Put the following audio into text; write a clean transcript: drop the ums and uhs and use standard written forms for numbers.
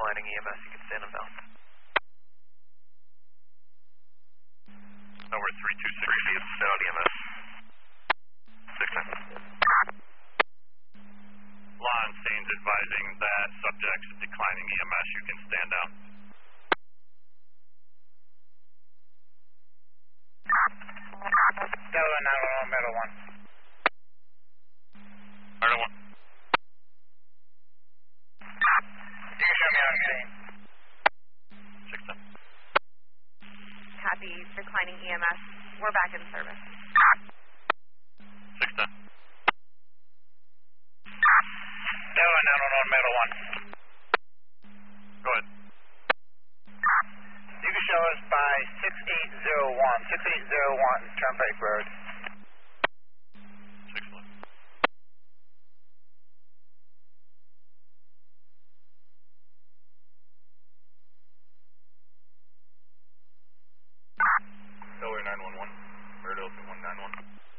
declining EMS. You can stand them down. Over 326 down EMS. 6-10. Law on scene's advising that subject's declining EMS. You can stand down. Delta 911, Meadow 1. Meadow 1. You can show me on scene. 6-10. Copy, declining EMS. We're back in service. 6-10. Delta 911, Meadow 1. Go ahead. You can show us by 6801 Turnpike Road. 6-1. Delaware 911. Bird Open 191.